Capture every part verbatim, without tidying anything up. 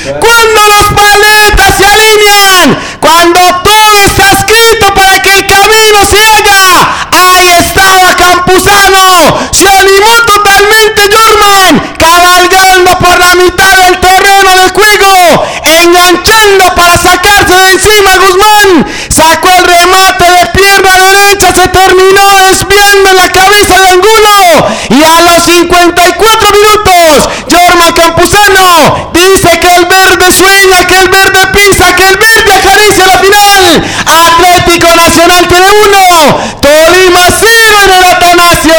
Cuando los planetas se alinean, cuando todo está escrito para que el camino se haga, ahí estaba Campuzano, se animó totalmente Jorman, cabalgando por la mitad del terreno de juego, enganchando para sacarse de encima a Guzmán, sacó el remate de pierna derecha, se terminó desviando en la cabeza de Angulo, y a los cincuenta y cuatro minutos, Jorman Campuzano dice que el verde sueña, que el verde pisa, que el verde acaricia la final. Atlético Nacional tiene uno, Tolima cero en el Atanasio.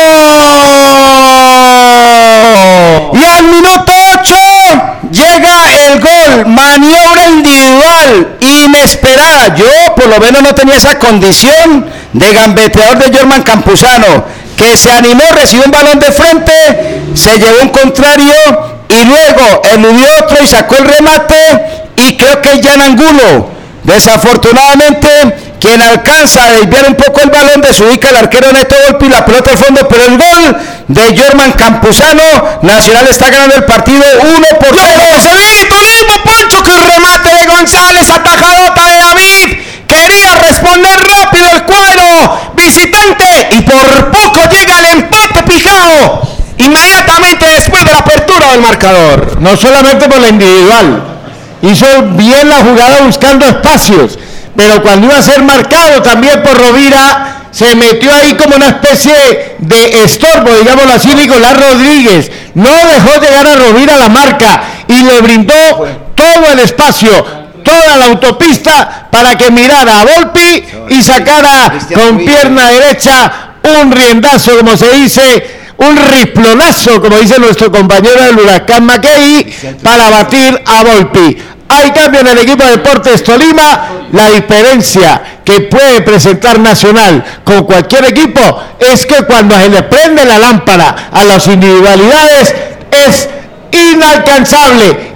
Y al minuto ocho llega el gol, maniobra individual inesperada. Yo por lo menos no tenía esa condición de gambeteador de Jorman Campuzano, que se animó, recibió un balón de frente, se llevó un contrario y luego eludió otro y sacó el remate, y creo que es Jan Angulo, desafortunadamente, quien alcanza a desviar un poco el balón, desubica el arquero Neto Volpi y la pelota al fondo, pero el gol de Jorman Campuzano. Nacional está ganando el partido uno por cero. Se viene Tolima, Poncho, que el remate de González, atajadota de David, quería responder rápido el cuadro visitante y por poco llega el empate Pijao, inmediatamente después de la apertura del marcador. No solamente por la individual, hizo bien la jugada buscando espacios, pero cuando iba a ser marcado también por Rovira, se metió ahí como una especie de estorbo, digámoslo así, Nicolás Rodríguez. No dejó llegar a Rovira a la marca y le brindó todo el espacio, toda la autopista para que mirara a Volpi y sacara con pierna derecha un riendazo, como se dice, un risplonazo, como dice nuestro compañero del Huracán Mackey, para batir a Volpi. Hay cambio en el equipo de Deportes Tolima. La diferencia que puede presentar Nacional con cualquier equipo es que cuando se le prende la lámpara a las individualidades es inalcanzable,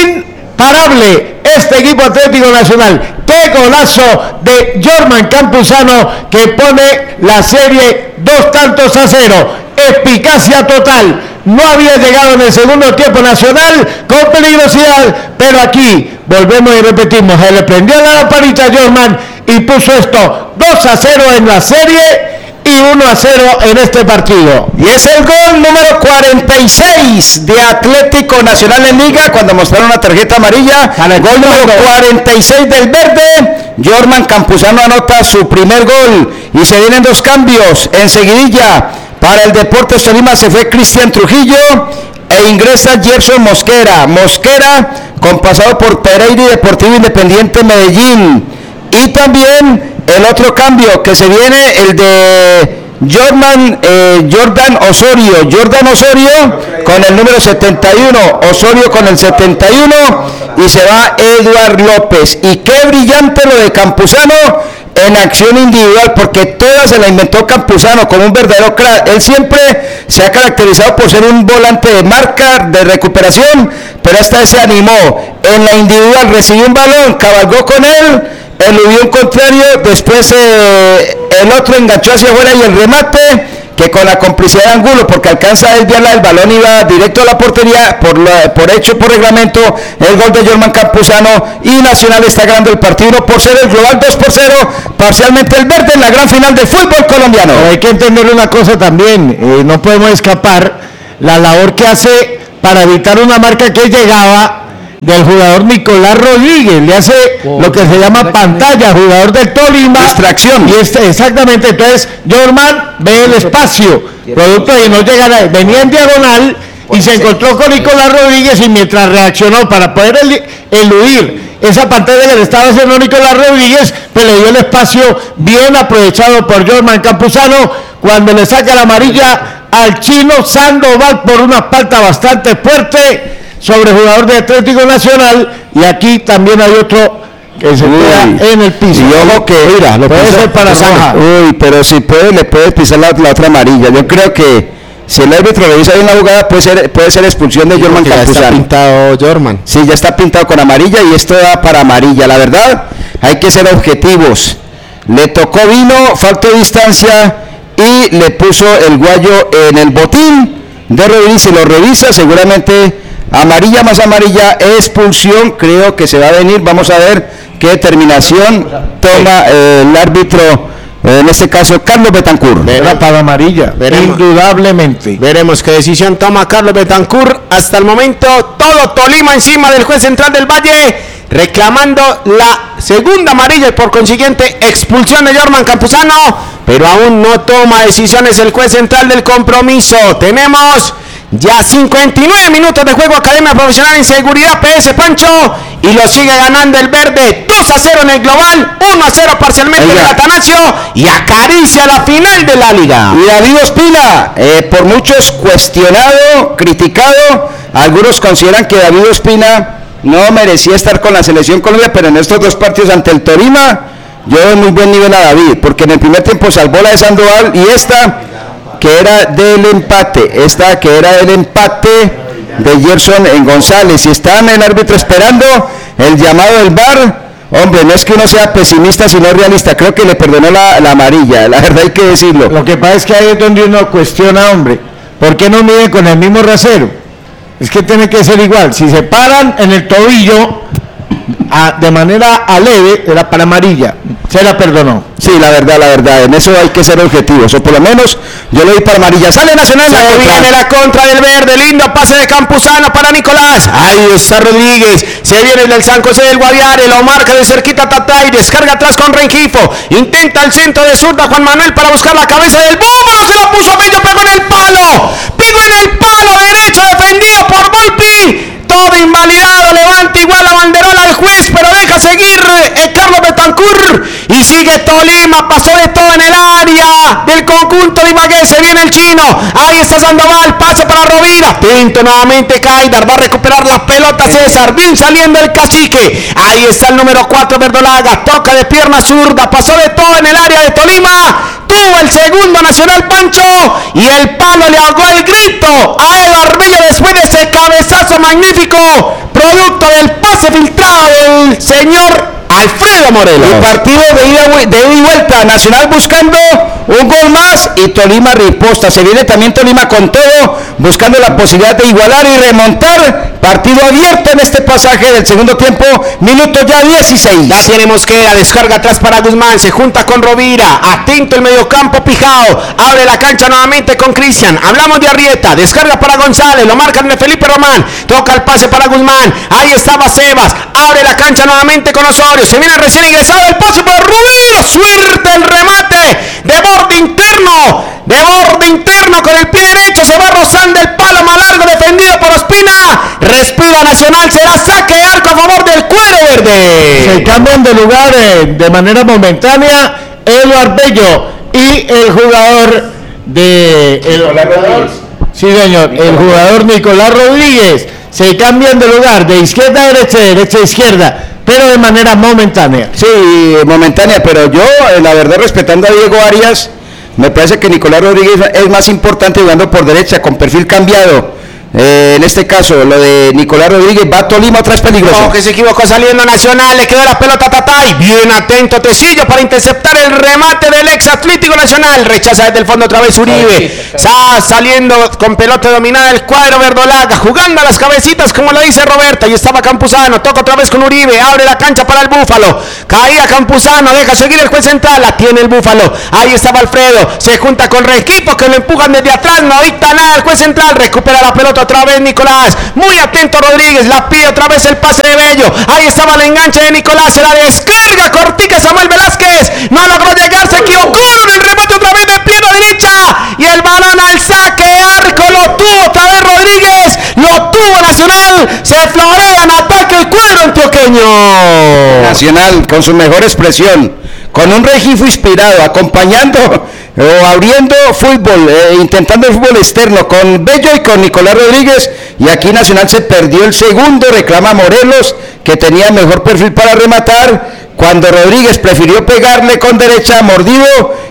imparable este equipo Atlético Nacional. ¡Qué golazo de Jorman Campuzano, que pone la serie dos tantos a cero! Eficacia total. No había llegado en el segundo tiempo Nacional con peligrosidad, pero aquí volvemos y repetimos, se le prendió la lamparita a Jorman y puso esto dos a cero en la serie y uno a cero en este partido. Y es el gol número cuarenta y seis de Atlético Nacional en Liga, cuando mostraron una tarjeta amarilla. El gol número cuarenta y seis del verde. Jorman Campuzano anota su primer gol y se vienen dos cambios enseguidilla. Para el Deportes Tolima se fue Cristian Trujillo e ingresa Gerson Mosquera. Mosquera con pasado por Pereira y Deportivo Independiente Medellín. Y también el otro cambio que se viene, el de Jordan, eh, Jordan Osorio. Jordan Osorio con el número setenta y uno. Osorio con el setenta y uno. Y se va Eduard López. Y qué brillante lo de Campuzano en acción individual, porque toda se la inventó Campuzano como un verdadero crack. Él siempre se ha caracterizado por ser un volante de marca, de recuperación, pero esta vez se animó en la individual, recibió un balón, cabalgó con él, eludió un contrario, después eh, el otro enganchó hacia afuera y el remate, que con la complicidad de Angulo, porque alcanza a desviarla, el balón iba directo a la portería, por, la, por hecho, por reglamento, el gol de Jorman Campuzano, y Nacional está ganando el partido uno por cero, el global dos por cero, parcialmente el verde en la gran final del fútbol colombiano. Pero hay que entender una cosa también, eh, no podemos escapar la labor que hace para evitar una marca que llegaba del jugador Nicolás Rodríguez, le hace oh, lo que se llama pantalla, jugador del Tolima, distracción, y este, exactamente, entonces Jorman ve el espacio, producto de no llegar a, venía en diagonal y se encontró con Nicolás Rodríguez, y mientras reaccionó para poder el, eludir esa pantalla que le estaba haciendo Nicolás Rodríguez, pues le dio el espacio bien aprovechado por Jorman Campuzano, cuando le saca la amarilla al chino Sandoval por una falta bastante fuerte sobre jugador de Atlético Nacional, y aquí también hay otro que se queda en el piso. Y ojo que, mira, lo puede ser para roja. Uy, pero si puede, le puede pisar la, la otra amarilla. Yo creo que si el árbitro revisa bien la jugada, puede ser, puede ser expulsión de Jorman Campuzano. Ya está pintado Jorman. Sí, ya está pintado con amarilla y esto da para amarilla. La verdad, hay que ser objetivos. Le tocó vino, falta de distancia y le puso el guayo en el botín de Rodríguez. Si lo revisa, seguramente amarilla más amarilla, expulsión, creo que se va a venir, vamos a ver qué determinación toma eh, el árbitro, eh, en este caso Carlos Betancur. Era para amarilla, veremos, indudablemente. Veremos qué decisión toma Carlos Betancur. Hasta el momento, todo Tolima encima del juez central del Valle, reclamando la segunda amarilla y por consiguiente expulsión de Jorman Campuzano, pero aún no toma decisiones el juez central del compromiso. Tenemos ya cincuenta y nueve minutos de juego. Academia Profesional en Seguridad P S Pancho, y lo sigue ganando el verde dos a cero en el global, uno a cero parcialmente en el Atanasio, y acaricia la final de la liga. Y David Ospina, eh, por muchos cuestionado, criticado, algunos consideran que David Ospina no merecía estar con la selección Colombia, pero en estos dos partidos ante el Tolima, yo doy muy buen nivel a David, porque en el primer tiempo salvó la de Sandoval, y esta que era del empate, esta que era del empate de Gerson en González, y estaban el árbitro esperando el llamado del V A R. Hombre, no es que uno sea pesimista, sino realista, creo que le perdonó la, la amarilla, la verdad hay que decirlo. Lo que pasa es que ahí es donde uno cuestiona, hombre, ¿por qué no mide con el mismo rasero? Es que tiene que ser igual, si se paran en el tobillo a, de manera a leve, era para amarilla, se la perdonó. Sí, la verdad, la verdad, en eso hay que ser objetivos, o por lo menos yo le doy para amarilla. Sale Nacional, se la viene la contra del verde, lindo pase de Campuzano para Nicolás, ahí está Rodríguez, se viene del San José del Guaviare, lo marca de cerquita Tatay, descarga atrás con Rengifo, intenta el centro de zurda Juan Manuel para buscar la cabeza del búfalo, se la puso Bello, pegó en el palo, pegó en el palo derecho, defendido por Volpi, todo invalidado, levanta igual la banderola al juez, pero deja seguir eh, Carlos Betancur, y sigue Tolima, pasó de todo en el área del conjunto de Ibagué, se viene el chino, ahí está Sandoval, pasa para Rovira, Pinto nuevamente Caidar, va a recuperar la pelota César, bien saliendo el cacique, ahí está el número cuatro Verdolaga, toca de pierna zurda, pasó de todo en el área de Tolima, tuvo el segundo Nacional Pancho, y el palo le ahogó el grito a Eduardo Bello después de ese cabezazo magnífico, producto del pase filtrado del señor Alfredo Morelos. El partido de ida, de ida y vuelta, Nacional buscando un gol más y Tolima riposta. Se viene también Tolima con todo, buscando la posibilidad de igualar y remontar. Partido abierto en este pasaje del segundo tiempo, minuto ya dieciséis. Ya tiene Mosquera, descarga atrás para Guzmán, se junta con Rovira, atento el mediocampo Pijao, abre la cancha nuevamente con Cristian, hablamos de Arrieta, descarga para González, lo marcan de Felipe Román, toca el pase para Guzmán, ahí estaba Sebas, abre la cancha nuevamente con Osorio, se viene recién ingresado el pase por Rubio, suerte el remate, de borde interno, de borde interno con el pie derecho, se va rozando el palo más largo defendido por Ospina, respira Nacional, será saque de arco a favor del cuero verde. Se cambian de lugar eh, de manera momentánea Eduardo Bello y el jugador de el Nicolás Rodríguez. Sí, señor, Nicolás. El jugador Nicolás Rodríguez se cambian de lugar de izquierda a derecha, de derecha a izquierda, pero de manera momentánea. Sí, momentánea, pero yo, la verdad, respetando a Diego Arias, me parece que Nicolás Rodríguez es más importante jugando por derecha, con perfil cambiado. Eh, en este caso, lo de Nicolás Rodríguez, va a Tolima, otra vez peligroso. Oh, que se equivocó saliendo Nacional, le quedó la pelota a Tatay, bien atento Tecillo para interceptar el remate del ex Atlético Nacional, rechaza desde el fondo otra vez Uribe, está saliendo con pelota dominada el cuadro verdolaga, jugando a las cabecitas como lo dice Roberta, y estaba Campuzano, toca otra vez con Uribe, abre la cancha para el Búfalo, caía Campuzano, deja seguir el juez central, la tiene el Búfalo, ahí estaba Alfredo, se junta con Requipo que lo empujan desde atrás, no ahorita nada el juez central, recupera la pelota otra vez Nicolás, muy atento Rodríguez, la pide otra vez el pase de Bello, ahí estaba el enganche de Nicolás, se la descarga cortica Samuel Velázquez, no logró llegar, se equivocó en el remate otra vez de pierna derecha, y el balón al saque de arco, lo tuvo otra vez Rodríguez, lo tuvo Nacional, se florea en ataque el cuadro antioqueño. Nacional con su mejor expresión, con un Rengifo inspirado, acompañando o abriendo fútbol, eh, intentando el fútbol externo con Bello y con Nicolás Rodríguez, y aquí Nacional se perdió el segundo, reclama Morelos, que tenía mejor perfil para rematar, cuando Rodríguez prefirió pegarle con derecha, mordido,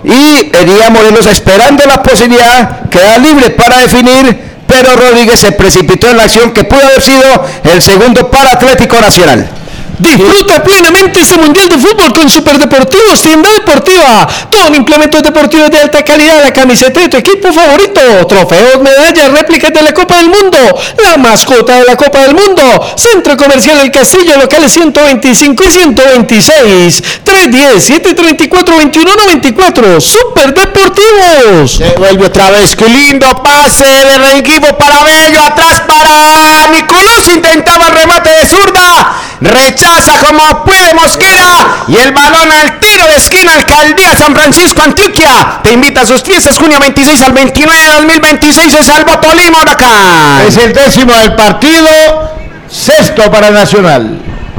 y venía Morelos esperando la posibilidad, queda libre para definir, pero Rodríguez se precipitó en la acción que pudo haber sido el segundo para Atlético Nacional. Disfruta plenamente este Mundial de Fútbol con Superdeportivos, tienda deportiva. Todo en implementos deportivos de alta calidad, la camiseta de tu equipo favorito, trofeos, medallas, réplicas de la Copa del Mundo, la mascota de la Copa del Mundo. Centro Comercial El Castillo, locales ciento veinticinco y ciento veintiséis, tres uno cero, siete tres cuatro, dos uno nueve cuatro. Superdeportivos. Se vuelve otra vez, qué lindo pase de Rengifo para Bello, atrás para Nicolás, intentaba el remate de zurda, rechaza como puede Mosquera y el balón al tiro de esquina. Alcaldía San Francisco, Antioquia te invita a sus fiestas junio veintiséis al veintinueve de dos mil veintiséis. Se salvó Tolima Huracán. Es el décimo del partido, sexto para Nacional.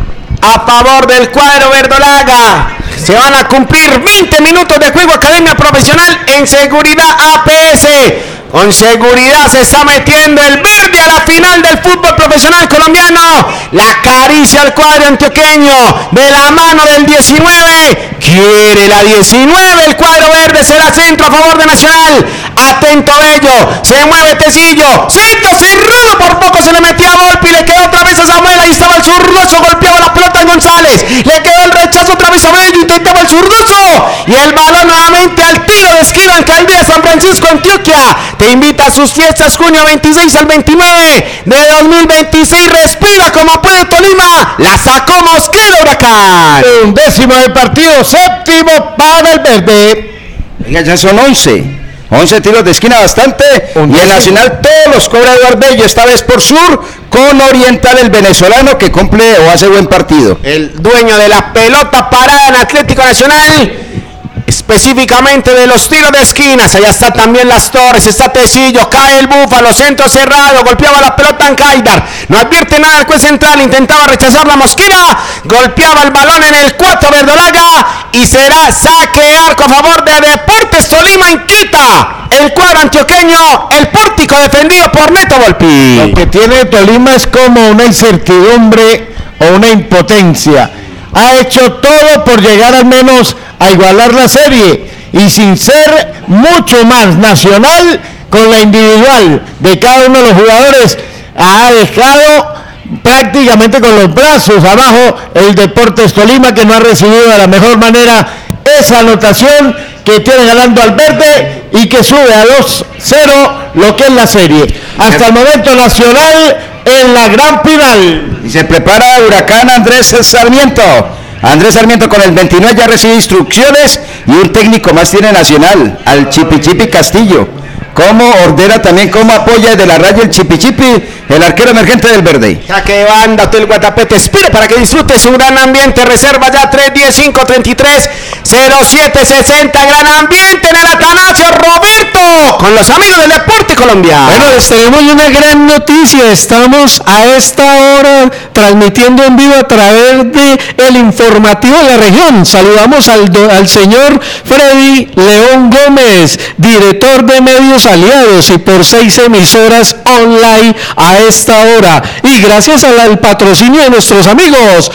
A favor del cuadro verdolaga. Se van a cumplir veinte minutos de juego. Academia Profesional en seguridad A P S. Con seguridad se está metiendo el verde a la final del fútbol profesional colombiano. La acaricia al cuadro antioqueño de la mano del diecinueve. Quiere la diecinueve. El cuadro verde será centro a favor de Nacional. Atento Bello. Se mueve Tecillo. Centro cerrado. Por poco se le metía a Volpi. Le quedó otra vez a Samuel. Ahí estaba el zurdoso. Golpeaba la pelota en González. Le quedó el rechazo otra vez a Bello. Intentaba el zurdoso. Y el balón nuevamente al tiro de esquina. Alcaldía San Francisco, Antioquia. Te invita a sus fiestas junio veintiséis al veintinueve de dos mil veintiséis. Respira como puede Tolima. La sacó Mosquera Huracán. Un décimo del partido, séptimo para el verde. Ya son once. once tiros de esquina, bastante. Y el Nacional todos los cobra Eduardo Bello, esta vez por sur, con Oriental, el venezolano, que cumple o hace buen partido. El dueño de la pelota parada en Atlético Nacional, específicamente de los tiros de esquinas. Allá está también Las Torres, está Tecillo, cae el Búfalo, centro cerrado, golpeaba la pelota en Caidar, no advierte nada el juez central, intentaba rechazar la Mosquera, golpeaba el balón en el cuatro verdolaga y será saque de arco a favor de Deportes Tolima. Inquieta el cuadro antioqueño, el pórtico defendido por Neto Volpi. Lo que tiene Tolima es como una incertidumbre o una impotencia. Ha hecho todo por llegar al menos a igualar la serie y sin ser mucho más Nacional, con la individual de cada uno de los jugadores ha dejado prácticamente con los brazos abajo el Deportes Tolima, que no ha recibido de la mejor manera esa anotación que tiene ganando al verde y que sube a dos cero lo que es la serie. Hasta el momento Nacional en la gran final. Y se prepara Huracán Andrés Sarmiento. Andrés Sarmiento con el veintinueve ya recibe instrucciones y un técnico más tiene Nacional, al Chipichipi Castillo. Cómo ordena también, cómo apoya de la raya el Chipichipi, el arquero emergente del verde. Saque de banda, Hotel Guatapé te espera para que disfrutes su gran ambiente. Reserva ya tres diez, cinco treinta y tres, cero siete sesenta. Gran ambiente en el Atanasio Roberto, con los amigos del deporte colombiano. Bueno, les tenemos una gran noticia. Estamos a esta hora transmitiendo en vivo a través de el informativo de la región. Saludamos al, do, al señor Freddy León Gómez, director de medios aliados, y por seis emisoras online a esta hora, y gracias al, al patrocinio de nuestros amigos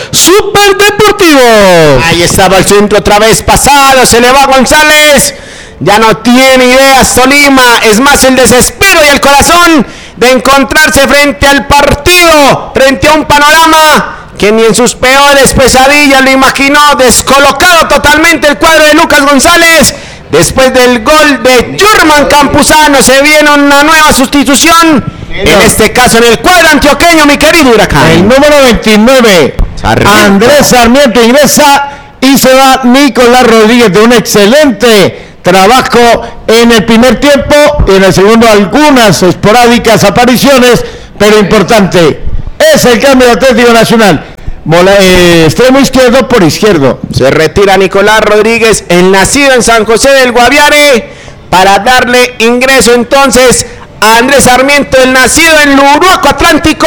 Superdeportivos. Ahí estaba el centro otra vez pasado, se le va González, ya no tiene ideas Tolima, es más el desespero y el corazón de encontrarse frente al partido, frente a un panorama que ni en sus peores pesadillas lo imaginó. Descolocado totalmente el cuadro de Lucas González. Después del gol de Jorman Campuzano se viene una nueva sustitución, en este caso en el cuadro antioqueño, mi querido Huracán. El número veintinueve, Sarmiento. Andrés Sarmiento ingresa y se va Nicolás Rodríguez, de un excelente trabajo en el primer tiempo y en el segundo algunas esporádicas apariciones, pero importante. Es el cambio de Atlético Nacional. Mola, eh, extremo izquierdo por izquierdo. Se retira Nicolás Rodríguez, el nacido en San José del Guaviare, para darle ingreso entonces a Andrés Sarmiento, el nacido en Luruaco Atlántico,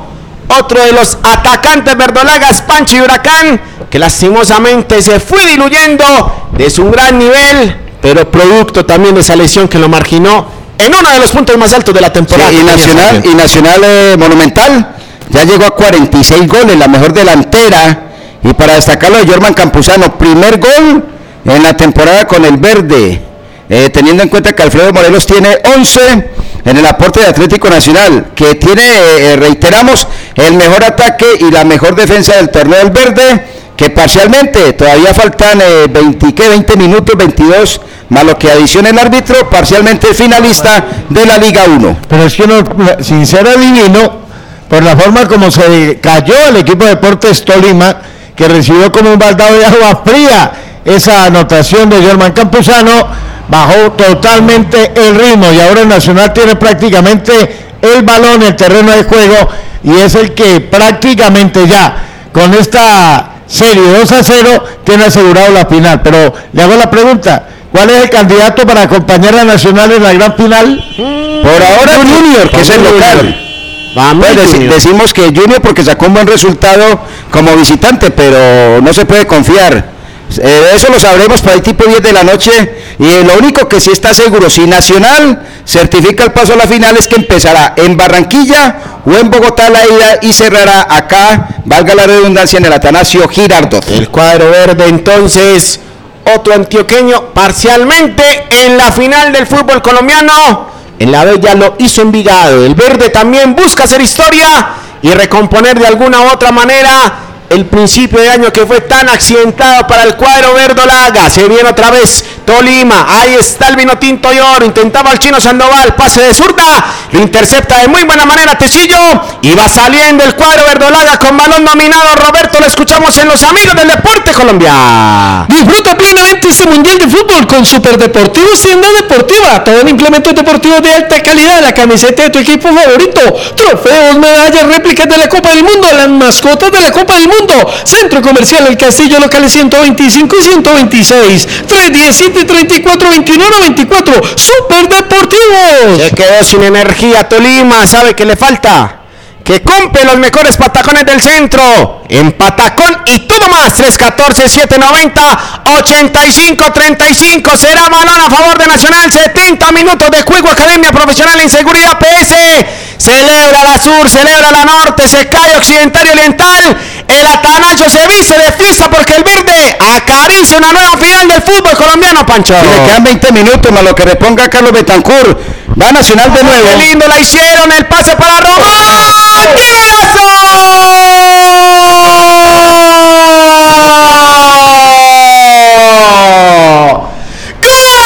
otro de los atacantes verdolagas, Pancho y Huracán, que lastimosamente se fue diluyendo de su gran nivel, pero producto también de esa lesión que lo marginó en uno de los puntos más altos de la temporada. Sí, y Nacional, y Nacional eh, Monumental ya llegó a cuarenta y seis goles, la mejor delantera. Y para destacarlo de Jorman Campuzano, primer gol en la temporada con el verde, eh, teniendo en cuenta que Alfredo Morelos tiene once, en el aporte de Atlético Nacional, que tiene, eh, reiteramos, el mejor ataque y la mejor defensa del torneo del Verde, que parcialmente, todavía faltan eh, veinte, ¿qué? veinte minutos, veintidós, más lo que adiciona el árbitro, parcialmente finalista de la Liga uno. Pero es que no, sincero divino, por la forma como se cayó el equipo de Deportes Tolima, que recibió como un baldado de agua fría esa anotación de Germán Campuzano, bajó totalmente el ritmo y ahora el Nacional tiene prácticamente el balón, el terreno de juego, y es el que prácticamente ya con esta serie dos a cero tiene asegurado la final. Pero le hago la pregunta, ¿cuál es el candidato para acompañar a Nacional en la gran final? Por ahora Junior, que es el local. Vamos, pues dec- decimos que Junior porque sacó un buen resultado como visitante, pero no se puede confiar. Eh, eso lo sabremos para el tipo diez de la noche, y eh, lo único que sí está seguro, si Nacional certifica el paso a la final, es que empezará en Barranquilla o en Bogotá la ida y cerrará acá, valga la redundancia, en el Atanasio Girardot. El cuadro verde entonces, otro antioqueño parcialmente en la final del fútbol colombiano. En la B ya lo hizo Envigado. El verde también busca hacer historia y recomponer de alguna u otra manera el principio de año que fue tan accidentado para el cuadro verdolaga. Se viene otra vez Tolima, ahí está el vino tinto y oro, intentaba el Chino Sandoval, pase de zurda, lo intercepta de muy buena manera Tecillo, y va saliendo el cuadro verdolaga con balón dominado. Roberto, lo escuchamos en Los Amigos del Deporte Colombia. Disfruta plenamente este Mundial de Fútbol con Superdeportivo Hacienda Deportiva, todo en implementos deportivos de alta calidad, la camiseta de tu equipo favorito, trofeos, medallas, réplicas de la Copa del Mundo, las mascotas de la Copa del Mundo. Centro Comercial El Castillo, locales ciento veinticinco y ciento veintiséis, tres diecisiete, treinta y cuatro, veintiuno, noventa y cuatro. Super Deportivos. Se quedó sin energía Tolima, ¿sabe qué le falta? Que compre los mejores patacones del centro, en Patacón y todo más. Tres catorce, siete noventa, ochenta y cinco treinta y cinco. Será balón a favor de Nacional. setenta minutos de juego. Academia Profesional en Seguridad P S. Celebra la sur, celebra la norte, se cae Occidental y Oriental. El Atanasio se viste de fiesta porque el verde acaricia una nueva final del fútbol colombiano, Pancho. Y le quedan veinte minutos más lo que reponga Carlos Betancourt. Va Nacional de nuevo. Qué lindo la hicieron, el pase para Román. ¡Qué golazo!